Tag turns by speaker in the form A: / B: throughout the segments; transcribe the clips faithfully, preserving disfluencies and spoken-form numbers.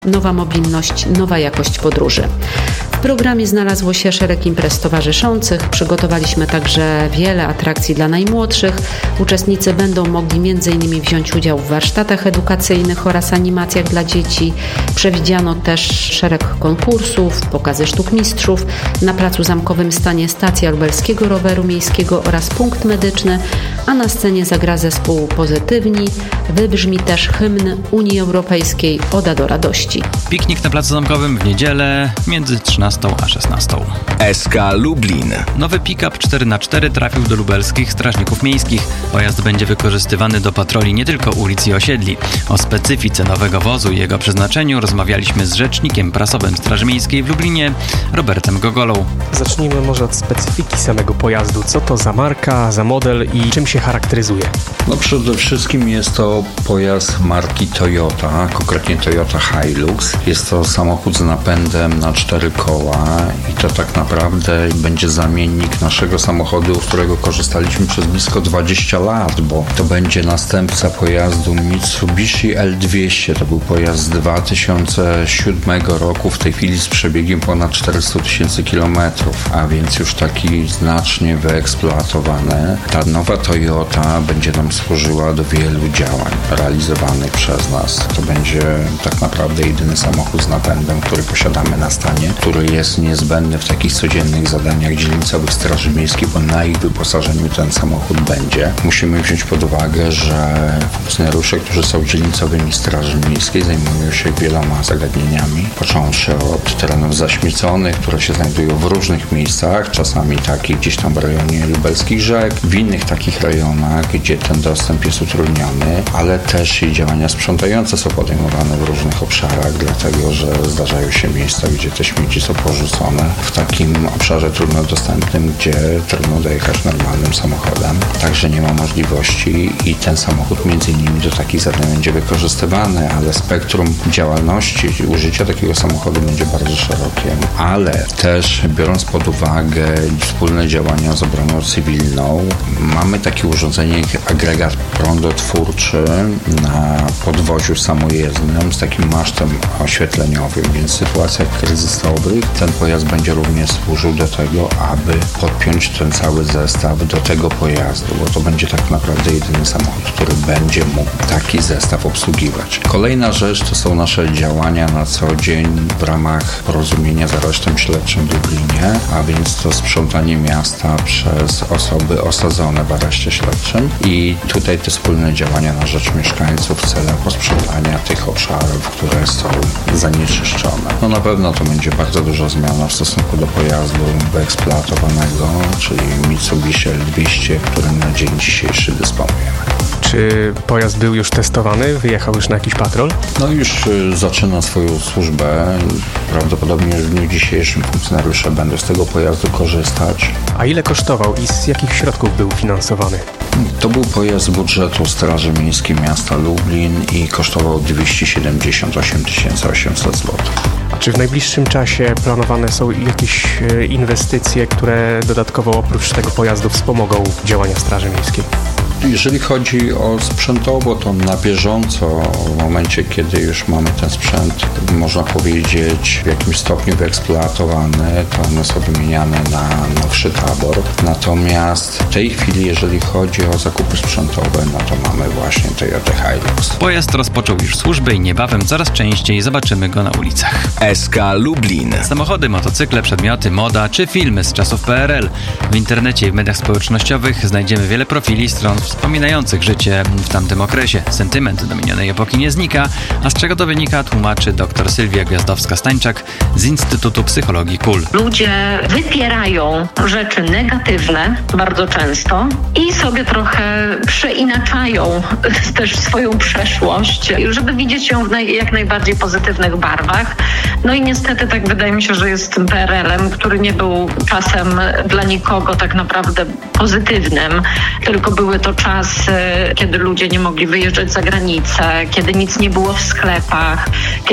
A: Nowa mobilność, nowa jakość podróży. W programie znalazło się szereg imprez towarzyszących. Przygotowaliśmy także wiele atrakcji dla najmłodszych. Uczestnicy będą mogli między innymi wziąć udział w warsztatach edukacyjnych oraz animacjach dla dzieci. Przewidziano też szereg konkursów, pokazy sztuk mistrzów. Na Placu Zamkowym stanie stacja lubelskiego roweru miejskiego oraz punkt medyczny, a na scenie zagra zespół Pozytywni. Wybrzmi też hymn Unii Europejskiej Oda do radości.
B: Piknik na Placu Zamkowym w niedzielę między trzynastą a szesnastą.
C: S K Lublin.
B: Nowy pick-up cztery na cztery trafił do lubelskich strażników miejskich. Pojazd będzie wykorzystywany do patroli nie tylko ulic i osiedli. O specyfice nowego wozu i jego przeznaczeniu rozmawialiśmy z rzecznikiem prasowym Straży Miejskiej w Lublinie, Robertem Gogolą.
D: Zacznijmy może od specyfiki samego pojazdu. Co to za marka, za model i czym się charakteryzuje?
E: No przede wszystkim jest to pojazd marki Toyota, konkretnie Toyota Hilux. Jest to samochód z napędem na cztery koła i to tak naprawdę będzie zamiennik naszego samochodu, z którego korzystaliśmy przez blisko dwadzieścia lat, bo to będzie następca pojazdu Mitsubishi L dwieście. To był pojazd z dwa tysiące siódmego roku, w tej chwili z przebiegiem ponad czterysta tysięcy kilometrów, a więc już taki znacznie wyeksploatowany. Ta nowa Toyota będzie nam służyła do wielu działań realizowanych przez nas. To będzie tak naprawdę jedyny samochód z napędem, który posiadamy na stanie, który jest niezbędny w takich codziennych zadaniach dzielnicowych Straży Miejskiej, bo na ich wyposażeniu ten samochód będzie. Musimy wziąć pod uwagę, że funkcjonariusze, którzy są dzielnicowymi Straży Miejskiej, zajmują się wieloma zagadnieniami, począwszy od terenów zaśmieconych, które się znajdują w różnych miejscach, czasami takich gdzieś tam w rejonie lubelskich rzek, w innych takich rejonach, gdzie ten dostęp jest utrudniony, ale też i działania sprzątające są podejmowane w różnych obszarach, dlatego że zdarzają się miejsca, gdzie te śmieci są porzucone w takim obszarze trudno dostępnym, gdzie trudno dojechać normalnym samochodem. Także nie ma możliwości i ten samochód między innymi do takich zadań będzie wykorzystywany, ale spektrum działalności i użycia takiego samochodu będzie bardzo szerokie. Ale też biorąc pod uwagę wspólne działania z obroną cywilną, mamy takie urządzenie jak agregat prądotwórczy na podwoziu samojezdnym z takim masztem oświetleniowym, więc w sytuacjach kryzysowych ten pojazd będzie również służył do tego, aby podpiąć ten cały zestaw do tego pojazdu, bo to będzie tak naprawdę jedyny samochód, który będzie mógł taki zestaw obsługiwać. Kolejna rzecz to są nasze działania na co dzień w ramach porozumienia z aresztem śledczym w Lublinie, a więc to sprzątanie miasta przez osoby osadzone w areszcie śledczym i tutaj te wspólne działania na rzecz mieszkańców celem posprzątania tych obszarów, które są zanieczyszczone. No na pewno to będzie bardzo duża zmiana w stosunku do pojazdu wyeksploatowanego, czyli Mitsubishi L dwieście, którym na dzień dzisiejszy dysponujemy.
D: Czy pojazd był już testowany? Wyjechał już na jakiś patrol?
E: No już y, zaczyna swoją służbę. Prawdopodobnie w dniu dzisiejszym funkcjonariusze będą z tego pojazdu korzystać.
D: A ile kosztował i z jakich środków był finansowany?
E: To był pojazd z budżetu Straży Miejskiej Miasta Lublin i kosztował dwieście siedemdziesiąt osiem tysięcy osiemset złotych.
D: A czy w najbliższym czasie planowane są jakieś inwestycje, które dodatkowo oprócz tego pojazdu wspomogą działania Straży Miejskiej?
E: Jeżeli chodzi o sprzętowo, to na bieżąco, w momencie, kiedy już mamy ten sprzęt, można powiedzieć, w jakimś stopniu wyeksploatowany, to one są wymieniane na nowszy tabor. Natomiast w tej chwili, jeżeli chodzi o zakupy sprzętowe, no to mamy właśnie Toyota Hilux.
B: Pojazd rozpoczął już służbę i niebawem coraz częściej zobaczymy go na ulicach.
C: S K Lublin.
B: Samochody, motocykle, przedmioty, moda czy filmy z czasów P R L. W internecie i w mediach społecznościowych znajdziemy wiele profili stron wspominających życie w tamtym okresie. Sentyment do minionej epoki nie znika, a z czego to wynika, tłumaczy dr Sylwia Gwiazdowska-Stańczak z Instytutu Psychologii K U L.
F: Ludzie wypierają rzeczy negatywne bardzo często i sobie trochę przeinaczają też swoją przeszłość, żeby widzieć ją w naj, jak najbardziej pozytywnych barwach. No i niestety tak wydaje mi się, że jest tym P R L-em, który nie był czasem dla nikogo tak naprawdę pozytywnym, tylko były to czasy, kiedy ludzie nie mogli wyjeżdżać za granicę, kiedy nic nie było w sklepach, kiedy stali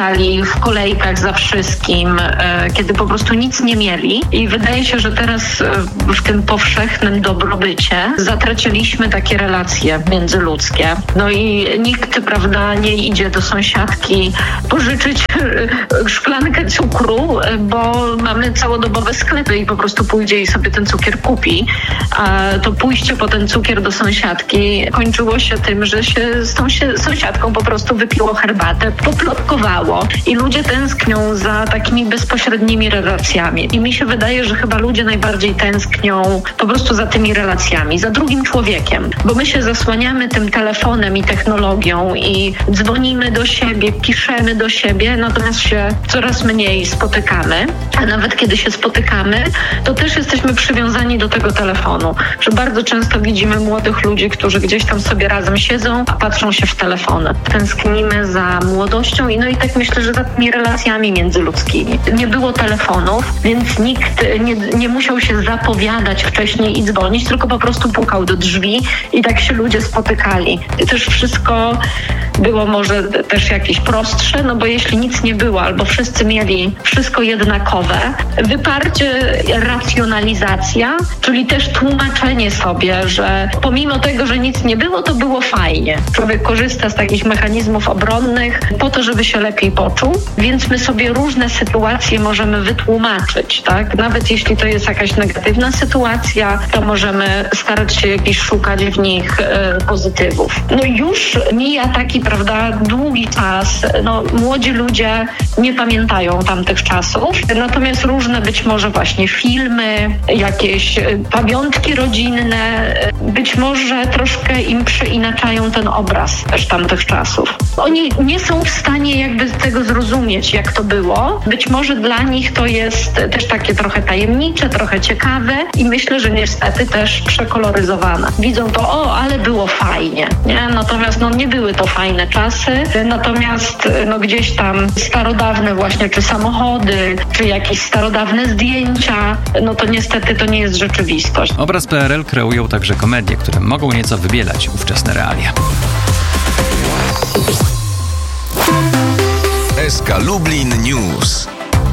F: stali w kolejkach za wszystkim, kiedy po prostu nic nie mieli. I wydaje się, że teraz w tym powszechnym dobrobycie zatraciliśmy takie relacje międzyludzkie. No i nikt, prawda, nie idzie do sąsiadki pożyczyć szklankę cukru, bo mamy całodobowe sklepy i po prostu pójdzie i sobie ten cukier kupi. A to pójście po ten cukier do sąsiadki kończyło się tym, że się z tą się, sąsiadką po prostu wypiło herbatę, poplotkowało i ludzie tęsknią za takimi bezpośrednimi relacjami. I mi się wydaje, że chyba ludzie najbardziej tęsknią po prostu za tymi relacjami, za drugim człowiekiem, bo my się zasłaniamy tym telefonem i technologią i dzwonimy do siebie, piszemy do siebie, natomiast się coraz mniej spotykamy, a nawet kiedy się spotykamy, to też jesteśmy przywiązani do tego telefonu, że bardzo często widzimy młodych ludzi, którzy gdzieś tam sobie razem siedzą, a patrzą się w telefony. Tęsknimy za młodością i no i tak myślę, że za tymi relacjami międzyludzkimi. Nie było telefonów, więc nikt nie, nie musiał się zapowiadać wcześniej i dzwonić, tylko po prostu pukał do drzwi i tak się ludzie spotykali. I też wszystko było może też jakieś prostsze, no bo jeśli nic nie było, albo wszyscy mieli wszystko jednakowe, wyparcie, racjonalizacja, czyli też tłumaczenie sobie, że pomimo tego, że nic nie było, to było fajnie. Człowiek korzysta z takich mechanizmów obronnych po to, żeby się lepiej poczuł, więc my sobie różne sytuacje możemy wytłumaczyć, tak? Nawet jeśli to jest jakaś negatywna sytuacja, to możemy starać się jakiś szukać w nich e, pozytywów. No już mija taki, prawda, długi czas. No, młodzi ludzie nie pamiętają tamtych czasów, natomiast różne być może właśnie filmy, jakieś pamiątki rodzinne, być może troszkę im przeinaczają ten obraz też tamtych czasów. Oni nie są w stanie jakby tego zrozumieć, jak to było. Być może dla nich to jest też takie trochę tajemnicze, trochę ciekawe i myślę, że niestety też przekoloryzowane. Widzą to, o, ale było fajnie, nie? Natomiast no nie były to fajne czasy, natomiast no gdzieś tam starodawne właśnie, czy samochody, czy jakieś starodawne zdjęcia, no to niestety to nie jest rzeczywistość.
B: Obraz P R L kreują także komedie, które mogą nieco wybielać ówczesne realia.
C: S K Lublin News.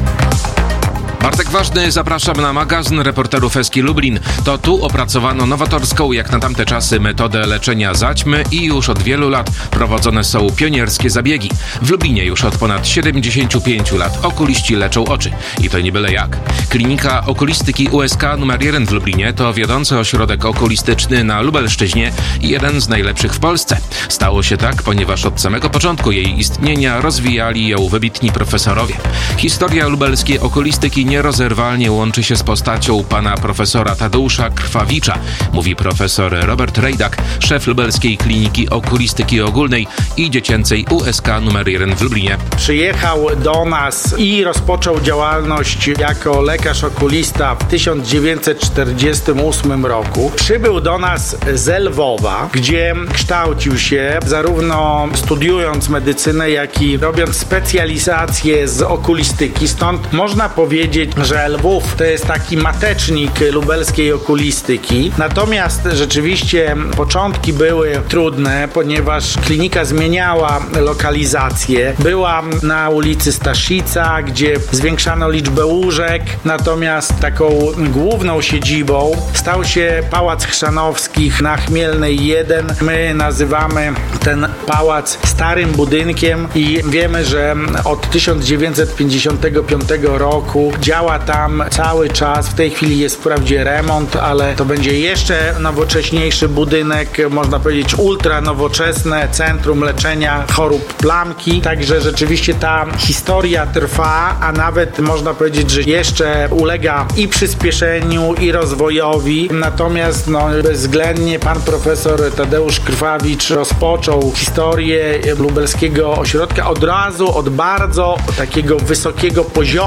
G: Bartek Ważny, zapraszam na magazyn reporterów S K Lublin. To tu opracowano nowatorską jak na tamte czasy metodę leczenia zaćmy i już od wielu lat prowadzone są pionierskie zabiegi. W Lublinie już od ponad siedemdziesięciu pięciu lat okuliści leczą oczy. I to nie byle jak. Klinika okulistyki U S K numer jeden w Lublinie to wiodący ośrodek okulistyczny na Lubelszczyźnie i jeden z najlepszych w Polsce. Stało się tak, ponieważ od samego początku jej istnienia rozwijali ją wybitni profesorowie. Historia lubelskiej okulistyki nierozerwalnie łączy się z postacią pana profesora Tadeusza Krwawicza, mówi profesor Robert Rejdak, szef lubelskiej kliniki okulistyki ogólnej i dziecięcej U S K numer jeden w Lublinie.
H: Przyjechał do nas i rozpoczął działalność jako lekarz okulista w tysiąc dziewięćset czterdziestym ósmym roku. Przybył do nas z Lwowa, gdzie kształcił się zarówno studiując medycynę, jak i robiąc specjalizację z okulistyki. Stąd można powiedzieć, że Lwów to jest taki matecznik lubelskiej okulistyki. Natomiast rzeczywiście początki były trudne, ponieważ klinika zmieniała lokalizację. Była na ulicy Staszica, gdzie zwiększano liczbę łóżek, natomiast taką główną siedzibą stał się Pałac Chrzanowskich na Chmielnej jeden. My nazywamy ten pałac starym budynkiem i wiemy, że od tysiąc dziewięćset pięćdziesiątego piątego roku działa tam cały czas. W tej chwili jest wprawdzie remont, ale to będzie jeszcze nowocześniejszy budynek, można powiedzieć ultra nowoczesne centrum leczenia chorób plamki. Także rzeczywiście ta historia trwa, a nawet można powiedzieć, że jeszcze ulega i przyspieszeniu, i rozwojowi. Natomiast no, bezwzględnie pan profesor Tadeusz Krwawicz rozpoczął historię lubelskiego ośrodka od razu, od bardzo takiego wysokiego poziomu.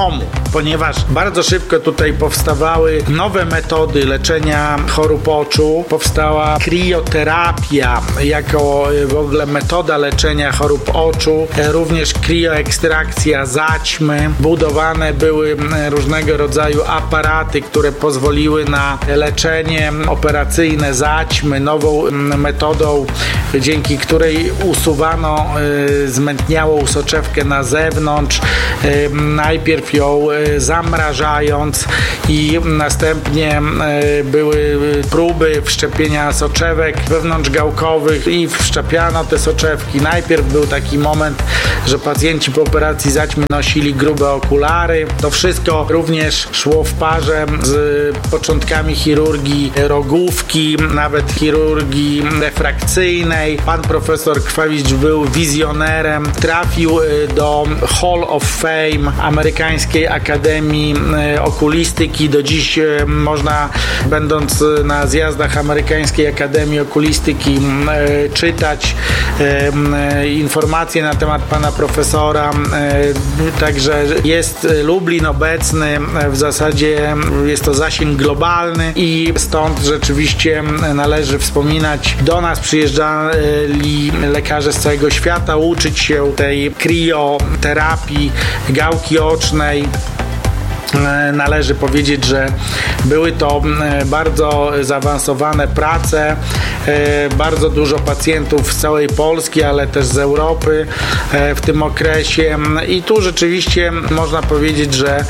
H: ponieważ bardzo szybko tutaj powstawały nowe metody leczenia chorób oczu. Powstała krioterapia jako w ogóle metoda leczenia chorób oczu, również krioekstrakcja zaćmy. Budowane były różnego rodzaju aparaty, które pozwoliły na leczenie operacyjne zaćmy, nową metodą, dzięki której usuwano zmętniałą soczewkę na zewnątrz, najpierw ją zamrażając i następnie były próby wszczepienia soczewek wewnątrzgałkowych i wszczepiano te soczewki. Najpierw był taki moment, że pacjenci po operacji zaćmy nosili grube okulary. To wszystko również szło w parze z początkami chirurgii rogówki, nawet chirurgii refrakcyjnej. Pan profesor Krwawicz był wizjonerem. Trafił do Hall of Fame Amerykańskiej Akademii Okulistyki. Do dziś można, będąc na zjazdach Amerykańskiej Akademii Okulistyki, czytać informacje na temat pana profesora. Także jest Lublin obecny, w zasadzie jest to zasięg globalny i stąd rzeczywiście należy wspominać. Do nas przyjeżdżali lekarze z całego świata uczyć się tej krioterapii gałki ocznej. Należy powiedzieć, że były to bardzo zaawansowane prace, bardzo dużo pacjentów z całej Polski, ale też z Europy w tym okresie i tu rzeczywiście można powiedzieć, że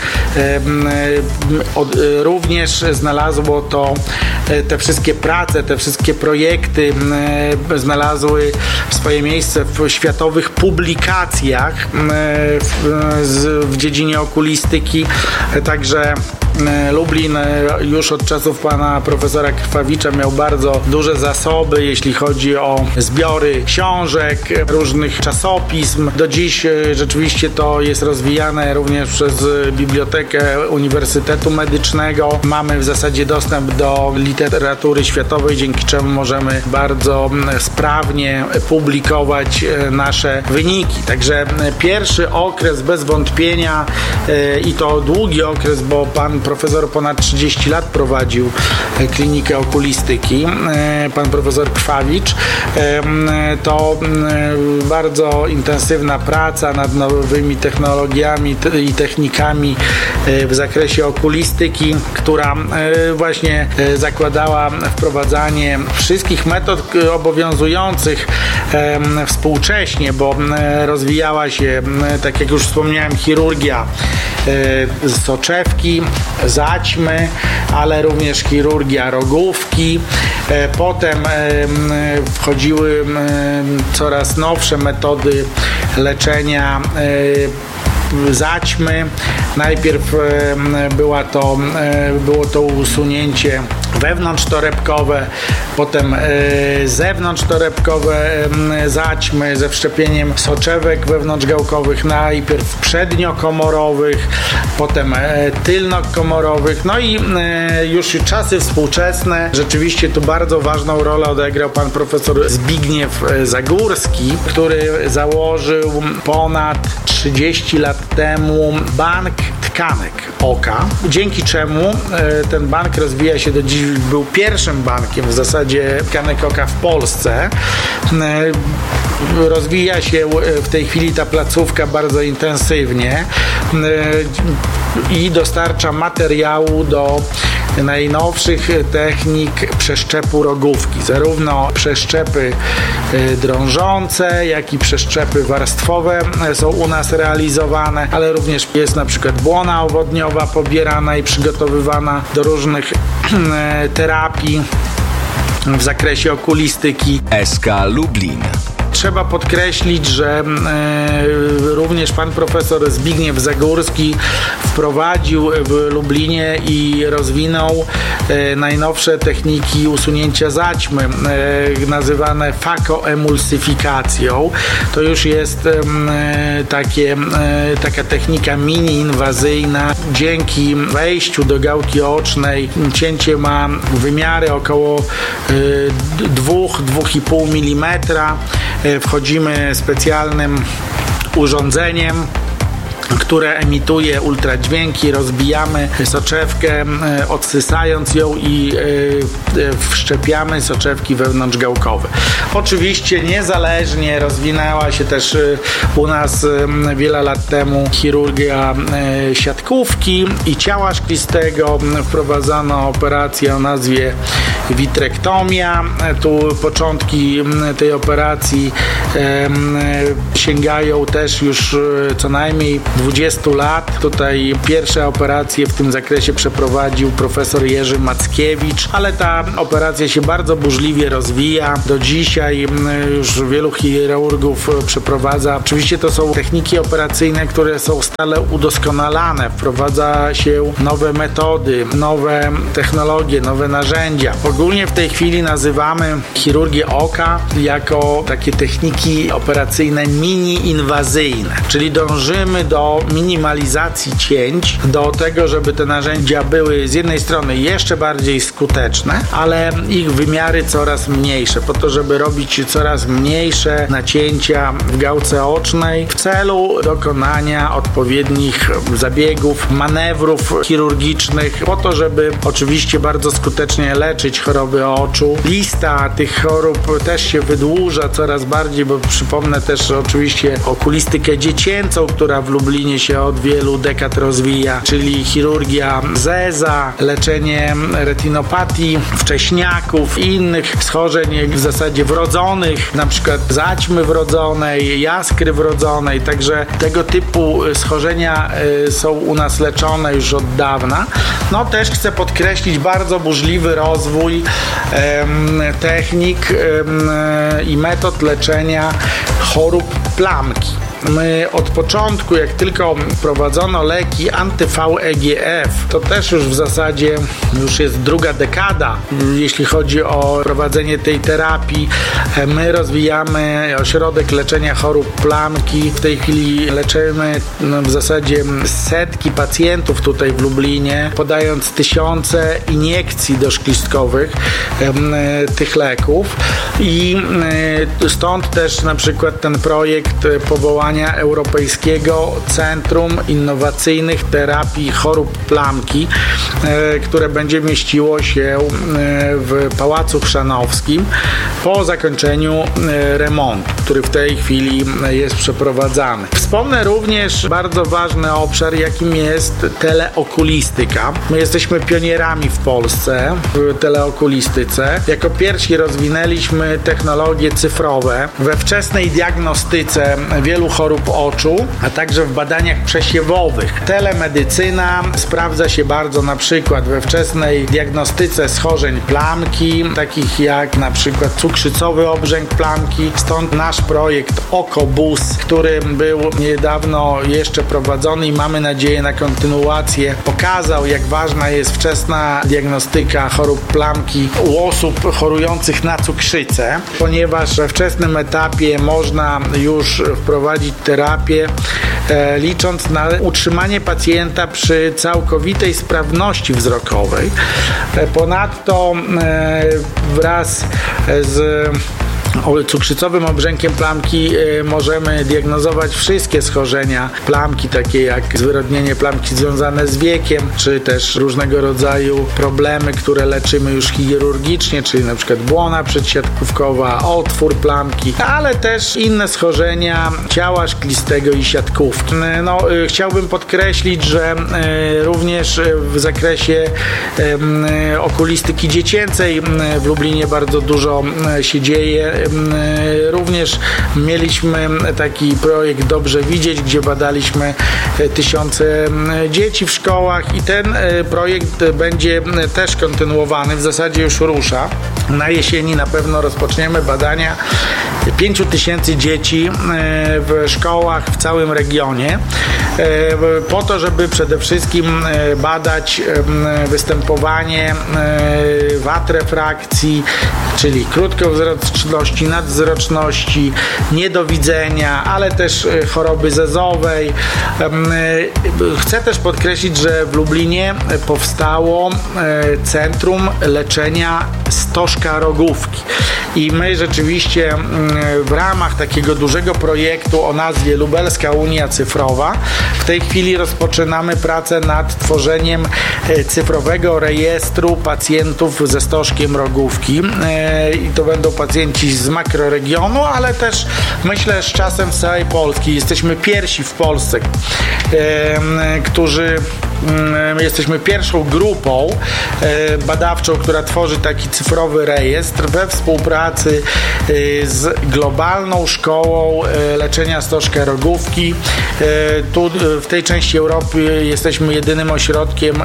H: również znalazło to, te wszystkie prace, te wszystkie projekty znalazły swoje miejsce w światowych publikacjach w, w dziedzinie okulistyki. Także Lublin już od czasów pana profesora Krwawicza miał bardzo duże zasoby, jeśli chodzi o zbiory książek, różnych czasopism. Do dziś rzeczywiście to jest rozwijane również przez Bibliotekę Uniwersytetu Medycznego. Mamy w zasadzie dostęp do literatury światowej, dzięki czemu możemy bardzo sprawnie publikować nasze wyniki. Także pierwszy okres bez wątpienia i to długi okres, bo pan profesor ponad trzydzieści lat prowadził klinikę okulistyki, pan profesor Krwawicz. To bardzo intensywna praca nad nowymi technologiami i technikami w zakresie okulistyki, która właśnie zakładała wprowadzanie wszystkich metod obowiązujących współcześnie, bo rozwijała się, tak jak już wspomniałem, chirurgia soczewki, zaćmy, ale również chirurgia rogówki. Potem wchodziły coraz nowsze metody leczenia zaćmy. Najpierw była to, było to usunięcie wewnątrztorebkowe, potem zewnątrztorebkowe zaćmy ze wszczepieniem soczewek wewnątrzgałkowych, najpierw przedniokomorowych, potem tylnokomorowych, no i już czasy współczesne. Rzeczywiście tu bardzo ważną rolę odegrał pan profesor Zbigniew Zagórski, który założył ponad trzydzieści lat temu bank tkanek oka, dzięki czemu ten bank rozwija się do dziś, był pierwszym bankiem w zasadzie tkanek oka w Polsce. Rozwija się w tej chwili ta placówka bardzo intensywnie i dostarcza materiału do najnowszych technik przeszczepu rogówki. Zarówno przeszczepy drążące, jak i przeszczepy warstwowe są u nas realizowane, ale również jest na przykład błona owodniowa pobierana i przygotowywana do różnych terapii w zakresie okulistyki.
C: S K Lublin.
H: Trzeba podkreślić, że e, również pan profesor Zbigniew Zagórski wprowadził w Lublinie i rozwinął e, najnowsze techniki usunięcia zaćmy, e, nazywane fakoemulsyfikacją. To już jest e, takie, e, taka technika mini-inwazyjna. Dzięki wejściu do gałki ocznej cięcie ma wymiary około dwa do dwóch i pół milimetra. Wchodzimy specjalnym urządzeniem które emituje ultradźwięki. Rozbijamy soczewkę, odsysając ją i wszczepiamy soczewki wewnątrzgałkowe. Oczywiście niezależnie rozwinęła się też u nas wiele lat temu chirurgia siatkówki i ciała szklistego. Wprowadzano operację o nazwie witrektomia. Tu początki tej operacji sięgają też już co najmniej dwudziestu lat. Tutaj pierwsze operacje w tym zakresie przeprowadził profesor Jerzy Mackiewicz, ale ta operacja się bardzo burzliwie rozwija. Do dzisiaj już wielu chirurgów przeprowadza. Oczywiście to są techniki operacyjne, które są stale udoskonalane. Wprowadza się nowe metody, nowe technologie, nowe narzędzia. Ogólnie w tej chwili nazywamy chirurgię oka jako takie techniki operacyjne mini-inwazyjne, czyli dążymy do minimalizacji cięć, do tego, żeby te narzędzia były z jednej strony jeszcze bardziej skuteczne, ale ich wymiary coraz mniejsze, po to, żeby robić coraz mniejsze nacięcia w gałce ocznej w celu dokonania odpowiednich zabiegów, manewrów chirurgicznych, po to, żeby oczywiście bardzo skutecznie leczyć choroby oczu. Lista tych chorób też się wydłuża coraz bardziej, bo przypomnę też oczywiście okulistykę dziecięcą, która w Lublinie się od wielu dekad rozwija, czyli chirurgia zeza, leczenie retinopatii wcześniaków i innych schorzeń w zasadzie wrodzonych, na przykład zaćmy wrodzonej, jaskry wrodzonej, także tego typu schorzenia są u nas leczone już od dawna. No też chcę podkreślić bardzo burzliwy rozwój em, technik em, i metod leczenia chorób plamki. My od początku, jak tylko wprowadzono leki anty-V E G F, to też już w zasadzie już jest druga dekada, jeśli chodzi o prowadzenie tej terapii. My rozwijamy ośrodek leczenia chorób plamki. W tej chwili leczymy no, w zasadzie setki pacjentów tutaj w Lublinie, podając tysiące iniekcji doszklistkowych e, tych leków i e, stąd też na przykład ten projekt powołania Europejskiego Centrum Innowacyjnych Terapii Chorób Plamki, e, które będzie mieściło się e, w Pałacu Chrzanowskim po zakończeniu e, remontu, który w tej chwili jest przeprowadzany. Wspomnę również bardzo ważny obszar, jakim jest teleokulistyka. My jesteśmy pionierami w Polsce w teleokulistyce. Jako pierwsi rozwinęliśmy technologie cyfrowe we wczesnej diagnostyce wielu chorób oczu, a także w badaniach przesiewowych. Telemedycyna sprawdza się bardzo na przykład we wczesnej diagnostyce schorzeń plamki, takich jak na przykład cukrzycowy obrzęk plamki. Stąd nasz projekt OkoBus, który był niedawno jeszcze prowadzony i mamy nadzieję na kontynuację, pokazał, jak ważna jest wczesna diagnostyka chorób plamki u osób chorujących na cukrzycę, ponieważ we wczesnym etapie można już wprowadzić terapię, e, licząc na utrzymanie pacjenta przy całkowitej sprawności wzrokowej. E, ponadto e, wraz z cukrzycowym obrzękiem plamki y, możemy diagnozować wszystkie schorzenia plamki, takie jak zwyrodnienie plamki związane z wiekiem, czy też różnego rodzaju problemy, które leczymy już chirurgicznie, czyli na przykład błona przedsiatkówkowa, otwór plamki, ale też inne schorzenia ciała szklistego i siatkówki. No, y, chciałbym podkreślić, że y, również w zakresie y, okulistyki dziecięcej w Lublinie bardzo dużo y, się dzieje. Również mieliśmy taki projekt Dobrze Widzieć, gdzie badaliśmy tysiące dzieci w szkołach i ten projekt będzie też kontynuowany, w zasadzie już rusza. Na jesieni na pewno rozpoczniemy badania pięciu tysięcy dzieci w szkołach w całym regionie po to, żeby przede wszystkim badać występowanie wad refrakcji, czyli krótkowzroczności, nadwzroczności, niedowidzenia, ale też choroby zezowej. Chcę też podkreślić, że w Lublinie powstało Centrum Leczenia Stożkowy stożka rogówki. I my rzeczywiście w ramach takiego dużego projektu o nazwie Lubelska Unia Cyfrowa w tej chwili rozpoczynamy pracę nad tworzeniem cyfrowego rejestru pacjentów ze stożkiem rogówki. I to będą pacjenci z makroregionu, ale też myślę z czasem z całej Polski. Jesteśmy pierwsi w Polsce, którzy jesteśmy pierwszą grupą badawczą, która tworzy taki cyfrowy rejestr we współpracy z Globalną Szkołą Leczenia Stożka Rogówki. Tu w tej części Europy jesteśmy jedynym ośrodkiem,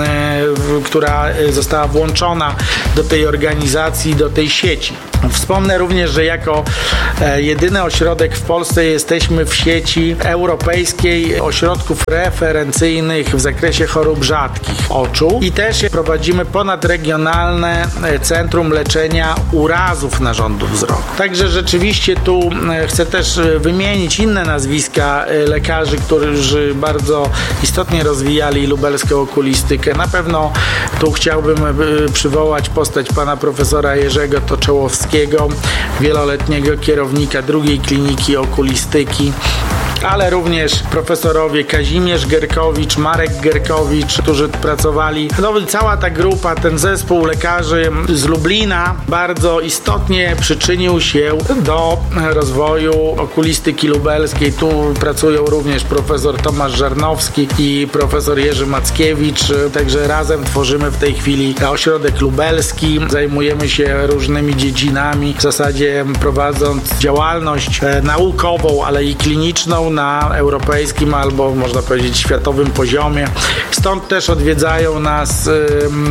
H: która została włączona do tej organizacji, do tej sieci. Wspomnę również, że jako jedyny ośrodek w Polsce jesteśmy w sieci europejskiej ośrodków referencyjnych w zakresie chorób rzadkich oczu i też prowadzimy ponadregionalne centrum leczenia urazów narządów wzroku. Także rzeczywiście tu chcę też wymienić inne nazwiska lekarzy, którzy bardzo istotnie rozwijali lubelską okulistykę. Na pewno tu chciałbym przywołać postać pana profesora Jerzego Toczołowskiego, wieloletniego kierownika drugiej kliniki okulistyki, ale również profesorowie Kazimierz Gerkowicz, Marek Gerkowicz, którzy pracowali. No, cała ta grupa, ten zespół lekarzy z Lublina bardzo istotnie przyczynił się do rozwoju okulistyki lubelskiej. Tu pracują również profesor Tomasz Żarnowski i profesor Jerzy Mackiewicz, także razem tworzymy w tej chwili ośrodek lubelski. Zajmujemy się różnymi dziedzinami, w zasadzie prowadząc działalność naukową, ale i kliniczną na europejskim albo można powiedzieć światowym poziomie. Stąd też odwiedzają nas y,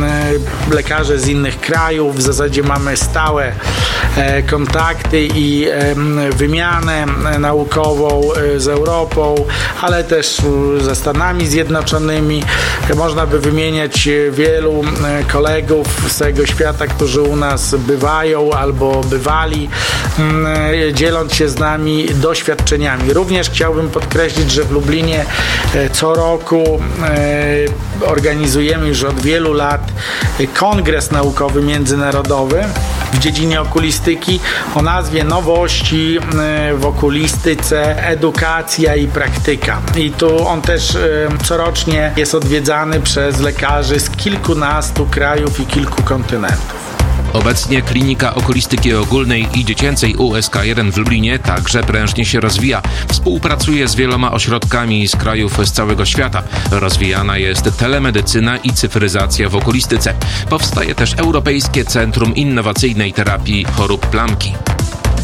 H: y, lekarze z innych krajów. W zasadzie mamy stałe e, kontakty i e, wymianę naukową e, z Europą, ale też e, ze Stanami Zjednoczonymi. Można by wymieniać wielu e, kolegów z całego świata, którzy u nas bywają albo bywali, e, dzieląc się z nami doświadczeniami. Również chciałbym podkreślić, że w Lublinie co roku organizujemy już od wielu lat kongres naukowy międzynarodowy w dziedzinie okulistyki o nazwie Nowości w okulistyce, edukacja i praktyka. I tu on też corocznie jest odwiedzany przez lekarzy z kilkunastu krajów i kilku kontynentów.
G: Obecnie klinika okulistyki ogólnej i dziecięcej U S K jeden w Lublinie także prężnie się rozwija. Współpracuje z wieloma ośrodkami z krajów z całego świata. Rozwijana jest telemedycyna i cyfryzacja w okulistyce. Powstaje też Europejskie Centrum Innowacyjnej Terapii Chorób Plamki.